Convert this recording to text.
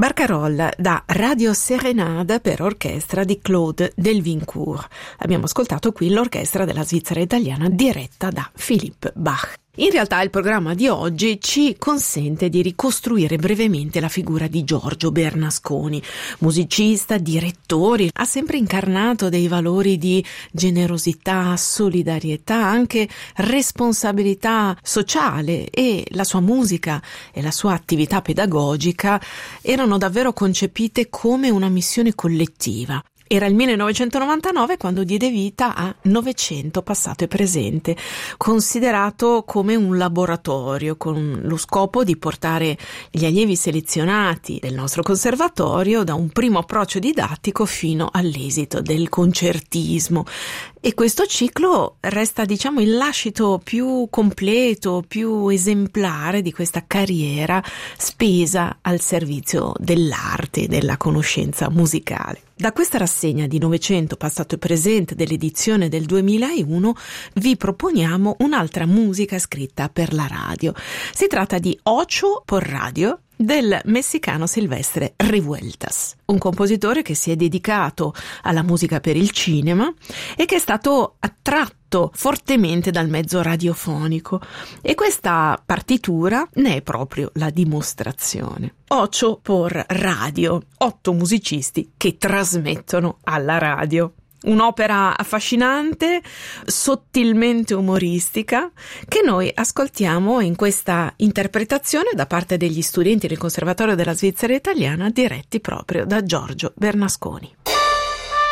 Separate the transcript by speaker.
Speaker 1: Barcarolle da Radio Serenade per orchestra di Claude Delvincourt. Abbiamo ascoltato qui l'orchestra della Svizzera italiana diretta da Philippe Bach. In realtà il programma di oggi ci consente di ricostruire brevemente la figura di Giorgio Bernasconi, musicista, direttore, ha sempre incarnato dei valori di generosità, solidarietà, anche responsabilità sociale, e la sua musica e la sua attività pedagogica erano davvero concepite come una missione collettiva. Era il 1999 quando diede vita a Novecento passato e presente, considerato come un laboratorio con lo scopo di portare gli allievi selezionati del nostro conservatorio da un primo approccio didattico fino all'esito del concertismo. E questo ciclo resta, il lascito più completo, più esemplare di questa carriera spesa al servizio dell'arte e della conoscenza musicale. Da questa rassegna di Novecento passato e presente dell'edizione del 2001 vi proponiamo un'altra musica scritta per la radio. Si tratta di Ocho por Radio del messicano Silvestre Revueltas, un compositore che si è dedicato alla musica per il cinema e che è stato attratto fortemente dal mezzo radiofonico, e questa partitura ne è proprio la dimostrazione. Ocho por Radio, 8 musicisti che trasmettono alla radio. Un'opera affascinante, sottilmente umoristica, che noi ascoltiamo in questa interpretazione da parte degli studenti del Conservatorio della Svizzera italiana diretti proprio da Giorgio Bernasconi.